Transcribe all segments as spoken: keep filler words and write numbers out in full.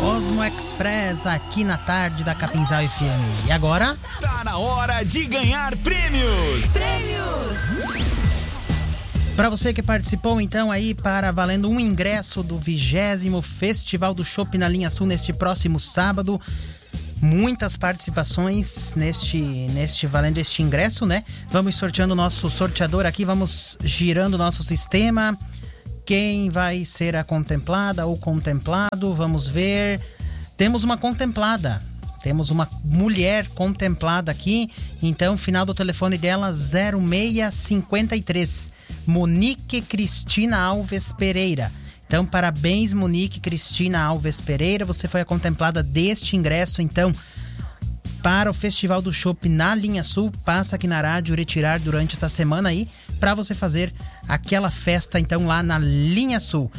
Osmo Express aqui na tarde da Capinzal F M. E agora? Tá na hora de ganhar prêmios! Prêmios! Para você que participou então aí para valendo um ingresso do vigésimo Festival do Chopp na Linha Sul neste próximo sábado. Muitas participações neste, neste valendo este ingresso, né? Vamos sorteando o nosso sorteador aqui, vamos girando o nosso sistema. Quem vai ser a contemplada ou contemplado? Vamos ver. Temos uma contemplada. Temos uma mulher contemplada aqui. Então, final do telefone dela, zero seis cinquenta e três. Monique Cristina Alves Pereira. Então, parabéns, Monique Cristina Alves Pereira. Você foi a contemplada deste ingresso, então, para o Festival do Chopp na Linha Sul. Passa aqui na rádio retirar durante essa semana aí, para você fazer aquela festa, então, lá na Linha Sul.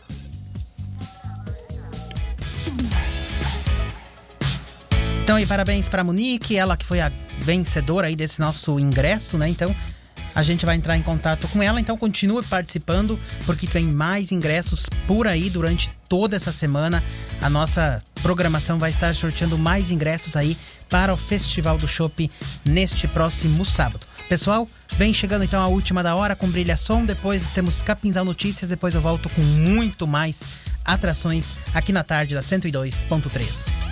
Então, aí, parabéns para a Monique, ela que foi a vencedora aí desse nosso ingresso, né? Então, a gente vai entrar em contato com ela, então continue participando, porque tem mais ingressos por aí durante toda essa semana. A nossa programação vai estar sorteando mais ingressos aí para o Festival do Chopp neste próximo sábado. Pessoal, vem chegando então a última da hora com Brilhação, depois temos Capinzal Notícias, depois eu volto com muito mais atrações aqui na tarde da cento e dois ponto três.